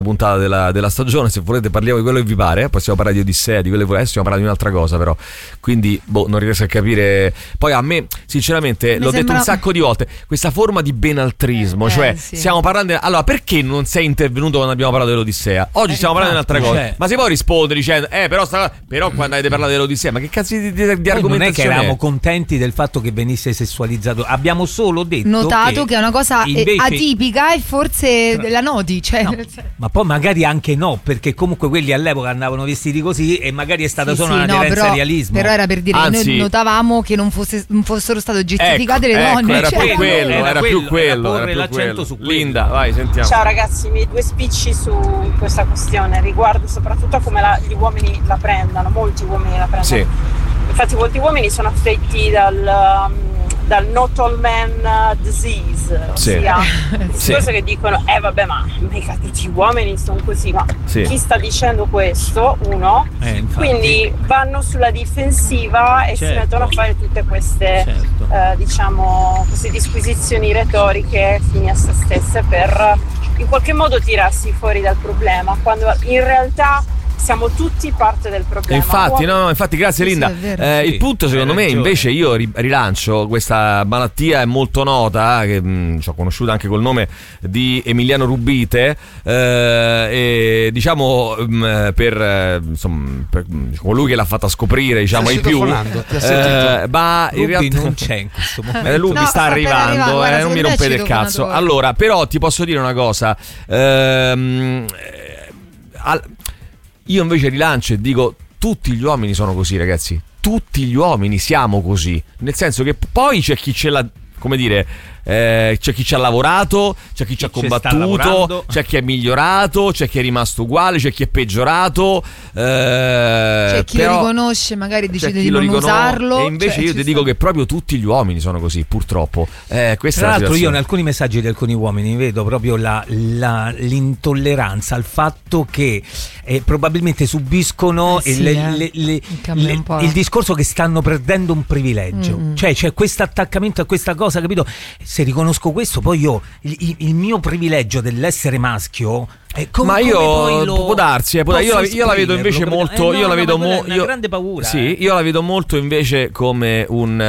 puntata della stagione. Se volete parliamo di quello che vi pare, possiamo parlare di Odissea, di quello che stiamo parlando di un'altra cosa, però quindi non riesco a capire. Poi a me sinceramente l'ho detto un sacco di volte, questa forma di benaltrismo, cioè stiamo parlando, allora perché non sei intervenuto quando abbiamo parlato dell'Odissea? Oggi stiamo parlando di un'altra cosa, ma se poi risponde dicendo però quando avete parlato dell'Odissea, ma che cazzo di argomentazione non è che eravamo contenti del fatto che venisse sessualizzato, abbiamo solo notato che è una cosa invece atipica e forse la noti, cioè ma poi magari anche no, perché comunque quelli all'epoca andavano vestiti così e magari è stata solo una aderenza al realismo. Però era per dire che noi notavamo che non fossero state oggettificate le donne. Era più quello. Linda, vai, sentiamo. Ciao ragazzi, i miei due spicci su questa questione riguardo soprattutto come gli uomini la prendano, molti uomini la prendono. Sì. Infatti molti uomini sono affetti dal not all man disease, ossia cose che dicono vabbè, ma mica tutti gli uomini sono così, ma chi sta dicendo questo? Uno, quindi vanno sulla difensiva e si mettono a fare tutte queste diciamo queste disquisizioni retoriche fini a se stesse per in qualche modo tirarsi fuori dal problema, quando in realtà siamo tutti parte del problema. Infatti grazie Linda. Il punto secondo me invece, io rilancio questa malattia, è molto nota, che ci ho conosciuto anche col nome di Emiliano Rubite, e diciamo per colui che l'ha fatta scoprire, diciamo ai più, ma in realtà non c'è in questo momento. Lui mi sta arrivando, guarda, non mi rompete il cazzo. Allora, però ti posso dire una cosa, io invece rilancio e dico: tutti gli uomini sono così, ragazzi. Tutti gli uomini siamo così. Nel senso che poi c'è chi ce l'ha, come dire, c'è chi ci ha lavorato, c'è chi ci ha combattuto, c'è chi è migliorato, c'è chi è rimasto uguale, c'è chi è peggiorato, c'è chi lo riconosce, magari decide di non usarlo. E invece io ti dico che proprio tutti gli uomini sono così, purtroppo. Tra l'altro io in alcuni messaggi di alcuni uomini vedo proprio l'intolleranza al fatto che probabilmente subiscono il discorso che stanno perdendo un privilegio. Cioè c'è questo attaccamento a questa cosa, capito? Se riconosco questo, poi io il mio privilegio dell'essere maschio, ma io può darsi, io la vedo invece molto, io la vedo una grande paura. Sì, io la vedo molto invece come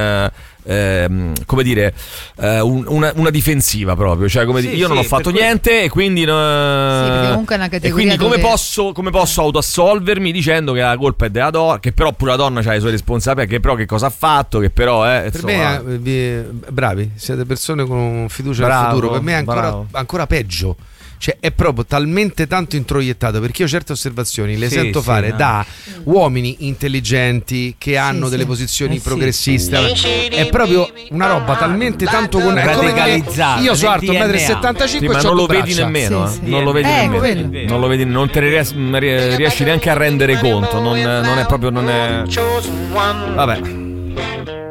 come dire, una difensiva proprio, cioè come io non ho fatto niente e quindi comunque è una categoria, e quindi come posso autoassolvermi dicendo che la colpa è della donna, che però pure la donna ha le sue responsabilità, che però che cosa ha fatto, che però per me bravi, siete persone con fiducia nel futuro. Per me è ancora peggio. Cioè è proprio talmente tanto introiettato, perché io certe osservazioni le sento fare da uomini intelligenti che hanno delle posizioni progressiste. È proprio una roba talmente tanto radicalizzata. Io sono alto 1,75 m, ma non lo vedi nemmeno, non lo vedi nemmeno. Non lo vedi, non te ne riesci neanche a rendere conto. Non è proprio, non è. Vabbè.